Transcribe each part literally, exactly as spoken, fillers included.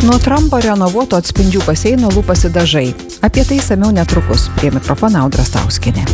Nuo Trumpo renovuoto atspindžių baseino lupasi dažai. Apie tai išsamiau netrukus. Prie mikrofono Audra Stauskienė.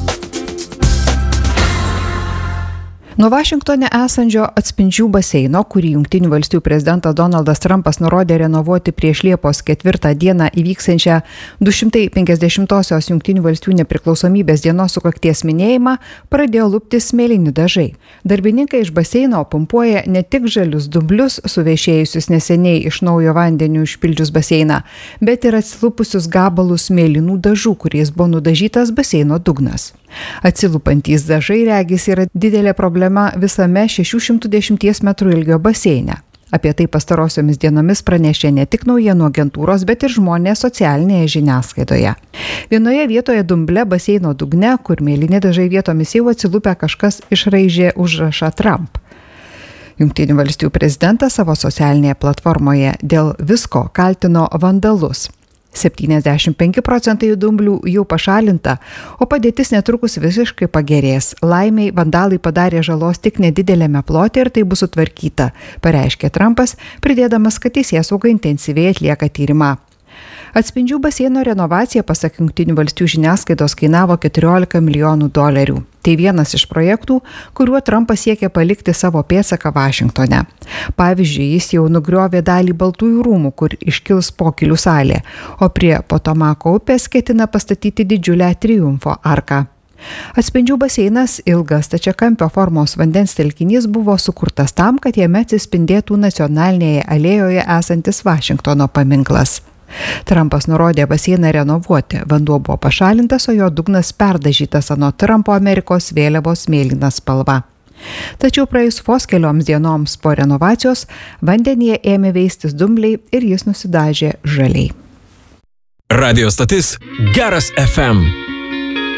Nuo Vašingtone esančio atspindžių baseino, kurį Jungtinių valstijų prezidentas Donaldas Trumpas nurodė renovuoti prieš Liepos ketvirtą dieną įvyksiančią du šimtai penkiasdešimtosios Jungtinių valstijų nepriklausomybės dienos sukakties minėjimą, pradėjo luptis mėlyni dažai. Darbininkai iš baseino pumpuoja ne tik žalius dumblius, suvešėjusius neseniai iš naujo vandeniu išpildžius baseiną, bet ir atsilupusius gabalus mėlynų dažų, kuriais buvo nudažytas baseino dugnas. Atsilupantys dažai regis yra didelė problema visame šešių šimtų dešimties metrų ilgio baseine. Apie tai pastarosiomis dienomis pranešė ne tik naujienų agentūros, bet ir žmonės socialinėje žiniasklaidoje. Vienoje vietoje dumble baseino dugne, kur mėlyni dažai vietomis jau atsilupę, kažkas išraižė užrašą Trump. Jungtinių valstijų prezidentas savo socialinėje platformoje dėl visko kaltino vandalus. septyniasdešimt penki procentai dumblių jau pašalinta, o padėtis netrukus visiškai pagerės. Laimiai vandalai padarė žalos tik nedidelėme plote ir tai bus sutvarkyta, pareiškė Trumpas, pridėdamas, kad teisėsauga intensyviai atlieka tyrimą. Atspindžių baseino renovacija, pasak Jungtinių valstijų žiniasklaidos, kainavo keturiolika milijonų dolerių. Tai vienas iš projektų, kuriuo Trumpas siekia palikti savo pėdsaką Vašingtone. Pavyzdžiui, jis jau nugriovė dalį Baltųjų rūmų, kur iškils pokylių salė, o prie Potomako upės ketina pastatyti didžiulę triumfo arką. Atspindžių baseinas, ilgas stačiakampio formos vandens telkinys, buvo sukurtas tam, kad jame atsispindėtų nacionalinėje alėjoje esantis Vašingtono paminklas. Trumpas nurodė baseiną renovuoti, vanduo buvo pašalintas, o jo dugnas perdažytas anot Trumpo Amerikos vėliavos mėlyna spalva. Tačiau praėjus vos kelioms dienoms po renovacijos, vandenyje ėmė veistis dumbliai ir jis nusidažė žaliai. Radio stotis Geras F M.